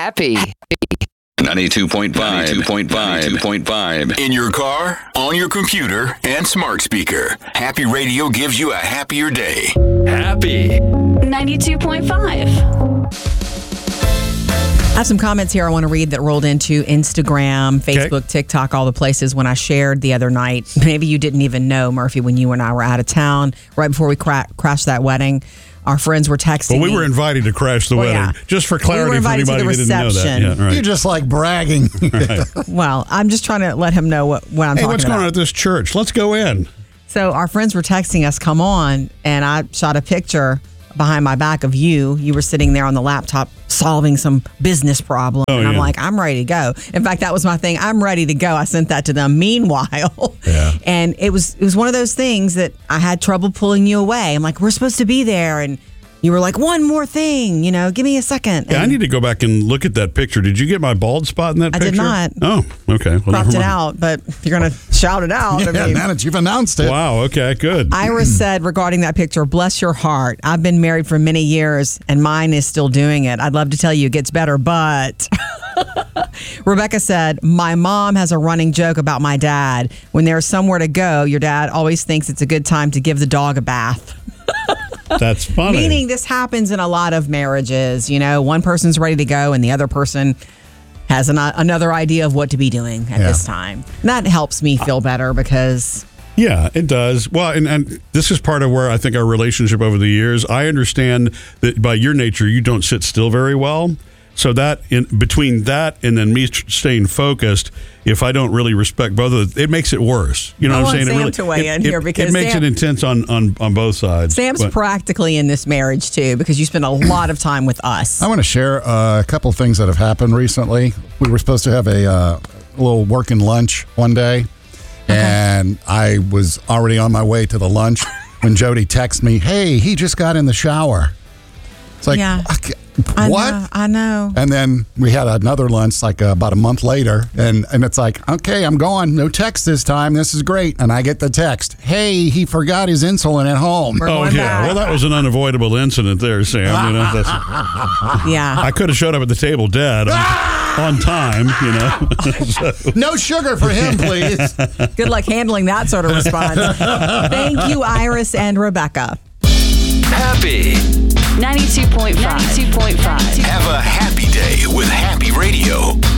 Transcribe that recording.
Happy. 92.5. In your car, on your computer, and smart speaker. Happy Radio gives you a happier day. Happy. 92.5. I have some comments here I want to read that rolled into Instagram, Facebook, TikTok, all the places when I shared the other night. Maybe you didn't even know, Murphy, when you and I were out of town right before we crashed that wedding. Our friends were texting we were invited to crash the wedding. Yeah. Just for clarity for anybody who didn't know that. Yeah, right. You just like bragging. Right. Well, I'm just trying to let him know what I'm talking about. Hey, what's going on at this church? Let's go in. So our friends were texting us, come on, and I shot a picture behind my back of you. You were sitting there on the laptop solving some business problem. And I'm like, I'm ready to go. In fact, that was my thing. I'm ready to go. I sent that to them. Meanwhile, and it was one of those things that I had trouble pulling you away. I'm like, we're supposed to be there. And you were like, one more thing, give me a second. Yeah, I need to go back and look at that picture. Did you get my bald spot in that picture? I did not. Oh, okay. Well, cropped it out, but you're going to shout it out. Now that you've announced it. Wow, okay, good. Iris said regarding that picture, bless your heart. I've been married for many years, and mine is still doing it. I'd love to tell you it gets better, but... Rebecca said, my mom has a running joke about my dad. When there's somewhere to go, your dad always thinks it's a good time to give the dog a bath. That's funny. Meaning this happens in a lot of marriages. One person's ready to go and the other person has another idea of what to be doing at this time. And that helps me feel better because... Yeah, it does. Well, and this is part of where I think our relationship over the years, I understand that by your nature, you don't sit still very well. So that between that and then me staying focused, if I don't really respect both of them, it makes it worse. You know what I'm saying? Sam to weigh in here because it makes it intense on both sides. Sam's practically in this marriage too because you spend a lot of time with us. I want to share a couple of things that have happened recently. We were supposed to have a little working lunch one day, and I was already on my way to the lunch when Jody texted me, "Hey, he just got in the shower." It's like, what? I know. And then we had another lunch like about a month later, and it's like, okay, I'm going. No text this time. This is great. And I get the text, hey, he forgot his insulin at home. Oh, yeah. Well, that was an unavoidable incident there, Sam. Yeah. I could have showed up at the table dead on time, So. No sugar for him, please. Good luck handling that sort of response. Thank you, Iris and Rebecca. Happy 92.5. Have a happy day with Happy Radio.